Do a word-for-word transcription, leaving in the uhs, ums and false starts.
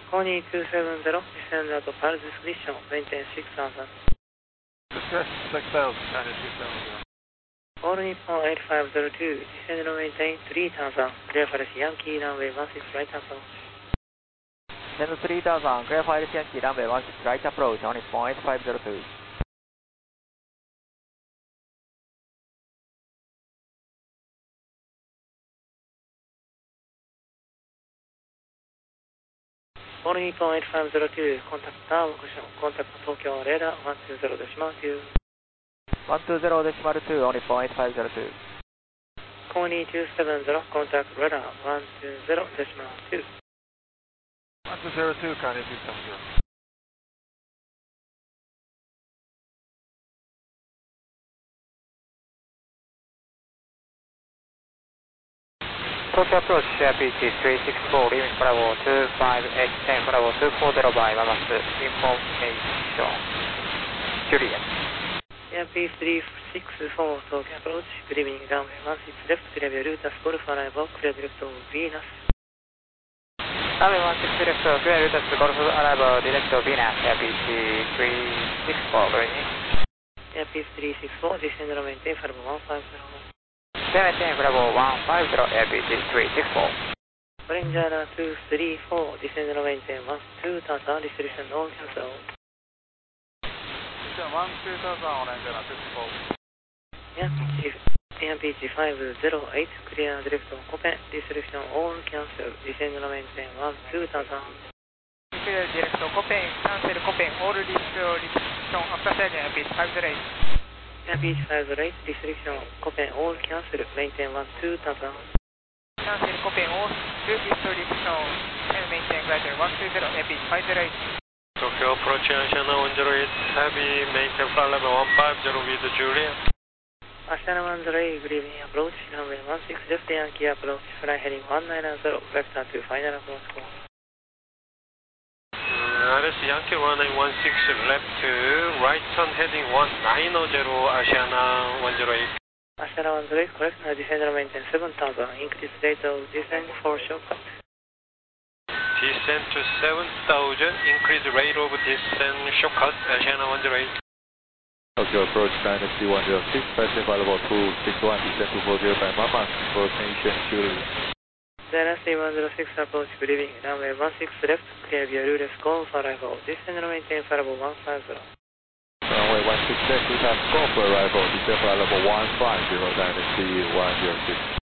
Call two seven zero, descend out of Paris Discretion, maintain six thousand. Success, six thousand, China two seven zero. All Nippon eight five zero two, descend and maintain three thousand, clear for Yankee runway one six right approach. Descend three thousand, clear for Yankee runway one six right approach, on Nippon eight five zero two. All Nippon eight five zero two, contact tower location, contact Tokyo radar one two zero decimal two. one two zero decimal two, on Nippon eight five zero two. Call two seven zero, contact radar one two zero decimal two. one two zero two, China two seven zero. Tokyo approach, P T three six four, leaving Bravo two five eight ten, Bravo two four zero by Mamas information. Juliet. P three six four, Tokyo approach, good evening, runway one six left, clear via Lutas, Golf arrival, clear direct to Venus. Runway one six left, clear Lutas, Golf arrival, direct to Venus, P T three six four, going in. P three six four, descend and maintain, Farbo one five zero. Maintain Bravo one five zero, P T three six four. Ranger two three four, descend and maintain one two thousand, restriction all cancel. one two thousand, Ranger two four. P G five zero eight, clear direct on Copen, restriction all cancel, descend and maintain one two thousand. Clear direct on Copen, cancel Copen, all restriction after setting, P five zero eight. P G five zero eight, restriction, Copen, all cancel, maintain one two thousand. Cancel Copen, all restriction, and maintain glider one two zero, P G five zero eight. Tokyo approach, Ashana one zero eight, heavy, maintain flight level one five zero with Juliet. Ashana one zero eight, good evening, approach, runway one six left, Yankee approach, fly heading one nine zero, vector to final approach course. R S Yankee one nine one six left to right turn heading one nine zero, Ashana one zero eight. Ashana one zero eight, correct, descend and maintain seven thousand, increase rate of descent for shortcut. Descent to seven thousand, increase rate of descent shortcut, Ashana one zero eight. Tokyo approach, Dynasty one zero six, passing available two six one, descent two four zero by Mamas, rotation Juliet. Dynasty one zero six approach, good evening, runway one six left, clear via Lules, go for arrival, descend and maintain Farabo one five zero. Runway one six left, Lutas, go for arrival, descend for level one five zero, Dynasty one zero six.